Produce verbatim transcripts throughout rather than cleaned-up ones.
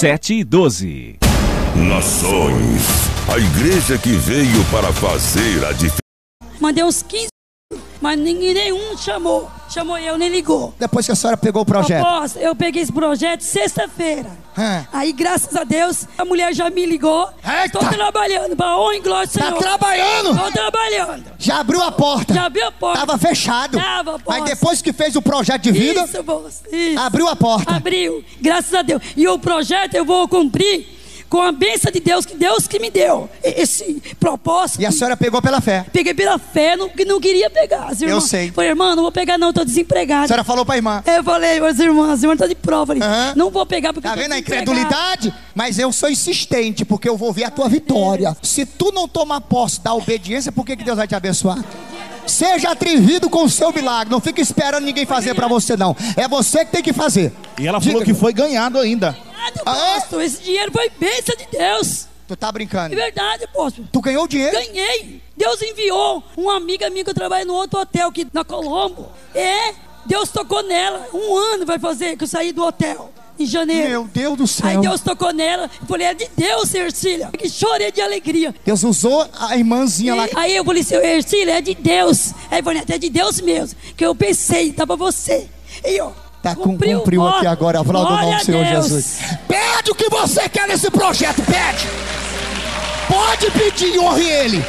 sete e doze. Nações, a igreja que veio para fazer a diferença. Mandei uns quinze, mas ninguém nenhum chamou. Chamou eu, nem ligou. Depois que a senhora pegou o projeto? Após, eu peguei esse projeto sexta-feira. Hum. Aí, graças a Deus, a mulher já me ligou. Eita! Tô trabalhando, pra honra e glória do Senhor. Tá trabalhando? Tô trabalhando. Já abriu a porta? Já abriu a porta. Tava fechado. Tava, Mas depois que fez o projeto de vida, Isso, moça, isso. abriu a porta. Abriu, graças a Deus. E o projeto eu vou cumprir com a bênção de Deus, que Deus que me deu esse propósito. E a senhora pegou pela fé? Peguei pela fé, não, não queria pegar. As irmãs, eu sei. Falei, irmã, não vou pegar não, tô desempregada. A senhora falou pra irmã? Eu falei, as irmãs, as irmãs tá de prova. Falei, uhum. Não vou pegar porque tá eu tô vendo a incredulidade? Mas eu sou insistente, porque eu vou ver a tua vitória. Se tu não tomar posse da obediência, por que, que Deus vai te abençoar? Seja atrevido com o seu milagre. Não fique esperando ninguém fazer pra você, não. É você que tem que fazer. E ela falou Diga. que foi ganhado ainda. Ah, apóstolo, esse dinheiro foi bênção de Deus. Tu tá brincando? É verdade, apóstolo. Tu ganhou o dinheiro? Ganhei. Deus enviou uma amiga minha que eu trabalho no outro hotel aqui na Colombo. É, Deus tocou nela. Um ano vai fazer que eu saí do hotel. Em janeiro. Meu Deus do céu. Aí Deus tocou nela. Eu falei, é de Deus, Ercília. Que chorei de alegria. Deus usou a irmãzinha e, lá. Aí eu falei, seu Ercília, é de Deus. Aí eu falei, é de Deus mesmo. Que eu pensei, tá pra você. E ó. Tá, cumpriu, cumpriu aqui agora, a palavra do nome do Senhor Jesus. Pede o que você quer nesse projeto, pede. Pode pedir e honre ele.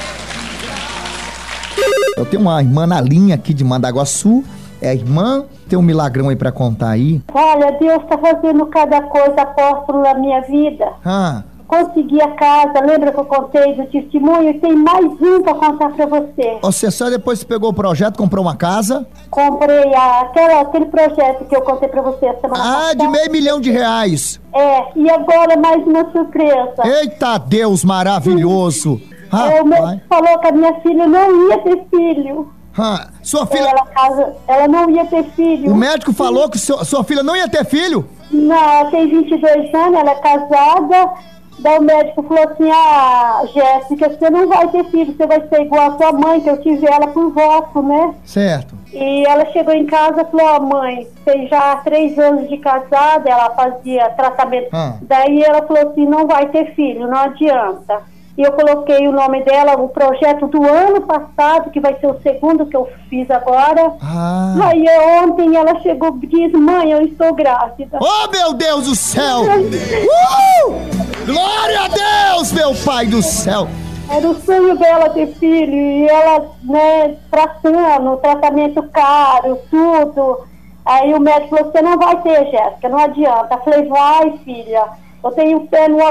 Eu tenho uma irmã na linha aqui de Mandaguaçu. É a irmã, tem um milagrão aí pra contar aí. Olha, Deus tá fazendo cada coisa, apóstolo, na minha vida. Ah. Consegui a casa, lembra que eu contei do testemunho? E tem mais um pra contar pra você. Você só depois pegou o projeto, comprou uma casa? Comprei a, aquela, aquele projeto que eu contei pra você a semana passada. Ah, de meio milhão de reais. É, e agora mais uma surpresa. Eita Deus maravilhoso. Ah, é, o médico falou que a minha filha não ia ter filho. Ah, sua filha... Ela, casa, ela não ia ter filho. O médico falou que seu, sua filha não ia ter filho? Não, ela tem vinte e dois anos, ela é casada. Daí o médico falou assim, ah, Jéssica, você não vai ter filho, você vai ser igual a sua mãe, que eu tive ela por voto, né? Certo. E ela chegou em casa e falou, ó, oh, mãe, tem já três anos de casada, ela fazia tratamento. Ah. Daí ela falou assim, não vai ter filho, não adianta. E eu coloquei o nome dela, o projeto do ano passado, que vai ser o segundo que eu fiz agora. Ah. Aí ontem ela chegou e disse, mãe, eu estou grávida. Oh, meu Deus do céu! uh! Glória a Deus, meu Pai do céu! Era o sonho dela ter filho, e ela, né, tratando, tratamento caro, tudo. Aí o médico falou, você não vai ter, Jéssica, não adianta. Eu falei, vai, filha, eu tenho fé no